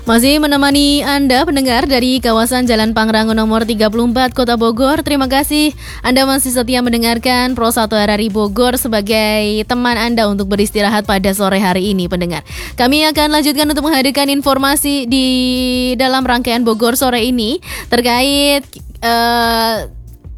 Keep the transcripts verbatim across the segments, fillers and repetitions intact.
Masih menemani Anda pendengar dari kawasan Jalan Pangrango nomor tiga puluh empat Kota Bogor. Terima kasih Anda masih setia mendengarkan Pro satu R R I Bogor sebagai teman Anda untuk beristirahat pada sore hari ini, pendengar. Kami akan lanjutkan untuk menghadirkan informasi di dalam rangkaian Bogor sore ini terkait uh,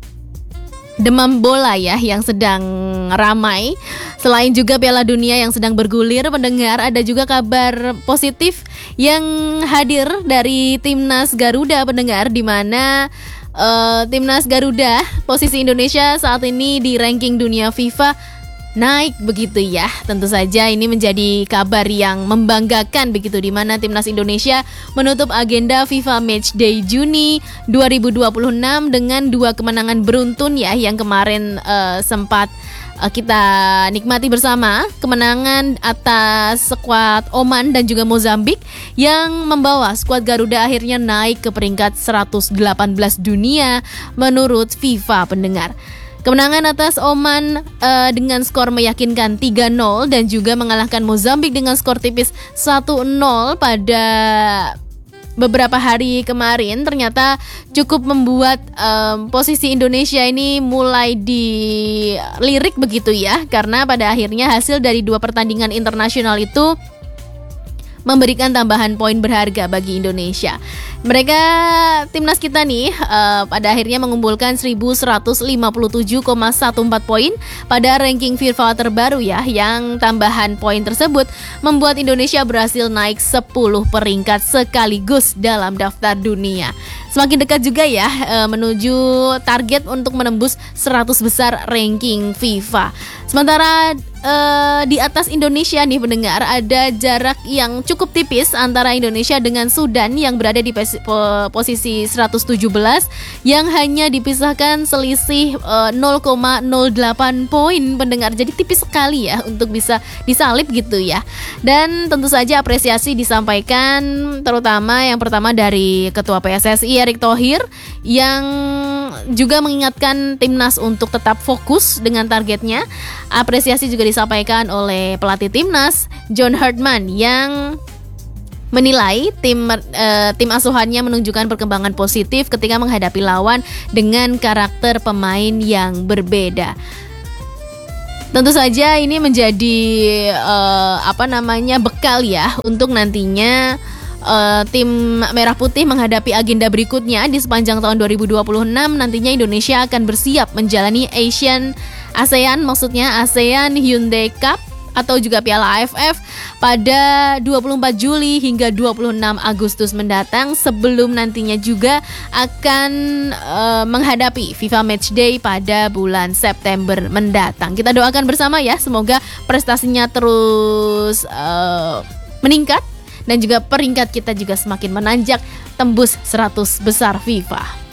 demam bola ya yang sedang ramai. Selain juga Piala Dunia yang sedang bergulir, pendengar, ada juga kabar positif yang hadir dari Timnas Garuda, pendengar, di mana uh, Timnas Garuda posisi Indonesia saat ini di ranking dunia FIFA naik begitu ya. Tentu saja ini menjadi kabar yang membanggakan begitu, di mana Timnas Indonesia menutup agenda FIFA Matchday Juni dua ribu dua puluh enam dengan dua kemenangan beruntun ya, yang kemarin uh, sempat uh, kita nikmati bersama, kemenangan atas skuad Oman dan juga Mozambik yang membawa skuad Garuda akhirnya naik ke peringkat seratus delapan belas dunia menurut FIFA, pendengar. Kemenangan atas Oman uh, dengan skor meyakinkan tiga nol dan juga mengalahkan Mozambik dengan skor tipis satu nol pada beberapa hari kemarin ternyata cukup membuat um, posisi Indonesia ini mulai dilirik begitu ya, karena pada akhirnya hasil dari dua pertandingan internasional itu memberikan tambahan poin berharga bagi Indonesia. Mereka, timnas kita nih uh, pada akhirnya mengumpulkan seribu seratus lima puluh tujuh koma empat belas poin pada ranking FIFA terbaru ya, yang tambahan poin tersebut membuat Indonesia berhasil naik sepuluh peringkat sekaligus dalam daftar dunia. Semakin dekat juga ya uh, menuju target untuk menembus seratus besar ranking FIFA. Sementara uh, di atas Indonesia nih, pendengar, ada jarak yang cukup tipis antara Indonesia dengan Sudan yang berada di posisi seratus tujuh belas, yang hanya dipisahkan selisih uh, nol koma nol delapan poin, pendengar. Jadi tipis sekali ya untuk bisa disalip gitu ya. Dan tentu saja apresiasi disampaikan terutama yang pertama dari Ketua P S S I Erick Thohir yang juga mengingatkan timnas untuk tetap fokus dengan targetnya. Apresiasi juga disampaikan oleh pelatih timnas John Herdman yang menilai tim uh, tim asuhannya menunjukkan perkembangan positif ketika menghadapi lawan dengan karakter pemain yang berbeda. Tentu saja ini menjadi uh, apa namanya bekal ya untuk nantinya uh, tim Merah Putih menghadapi agenda berikutnya di sepanjang tahun dua ribu dua puluh enam. Nantinya Indonesia akan bersiap menjalani Asian ASEAN maksudnya ASEAN Hyundai Cup atau juga Piala A F F pada dua puluh empat Juli hingga dua puluh enam Agustus mendatang, sebelum nantinya juga akan uh, menghadapi FIFA Matchday pada bulan September mendatang. Kita doakan bersama ya, semoga prestasinya terus uh, meningkat dan juga peringkat kita juga semakin menanjak tembus seratus besar FIFA.